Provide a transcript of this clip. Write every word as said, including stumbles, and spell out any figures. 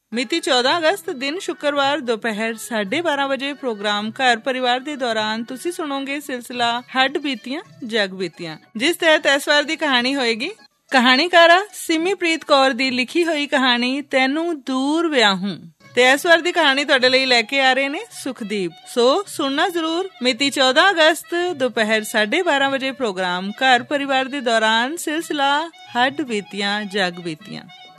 ਮਿਤੀ ਚੌਦਾਂ ਅਗਸਤ ਦਿਨ ਸ਼ੁੱਕਰਵਾਰ ਦੁਪਹਿਰ ਸਾਢੇ ਬਾਰਾਂ ਵਜੇ ਪ੍ਰੋਗਰਾਮ ਘਰ ਪਰਿਵਾਰ ਦੇ ਦੌਰਾਨ ਤੁਸੀਂ ਸੁਣੋਗੇ ਸਿਲਸਿਲਾ ਹੱਡ ਬੀਤੀਆਂ ਜਗ ਬੀਤੀਆਂ, ਜਿਸ ਤਹਿਤ ਇਸ ਵਾਰ ਦੀ ਕਹਾਣੀ ਹੋਏਗੀ ਕਹਾਣੀਕਾਰਾ ਸਿਮੀਪ੍ਰੀਤ ਕੌਰ ਦੀ ਲਿਖੀ ਹੋਈ ਕਹਾਣੀ ਤੈਨੂੰ ਦੂਰ ਵਿਆਹੂੰ। ਤੇ ਇਸ ਵਾਰ ਦੀ ਕਹਾਣੀ ਤੁਹਾਡੇ ਲਈ ਲੈ ਕੇ ਆ ਰਹੇ ਨੇ ਸੁਖਦੀਪ, ਸੋ ਸੁਣਨਾ ਜ਼ਰੂਰ। ਮਿਤੀ ਚੌਦਾਂ ਅਗਸਤ ਦੁਪਹਿਰ ਸਾਢੇ ਬਾਰਾਂ ਵਜੇ ਪ੍ਰੋਗਰਾਮ ਘਰ ਪਰਿਵਾਰ ਦੇ ਦੌਰਾਨ ਸਿਲਸਿਲਾ ਹੱਡ ਬੀਤੀਆਂ ਜਗ ਬੀਤੀਆਂ।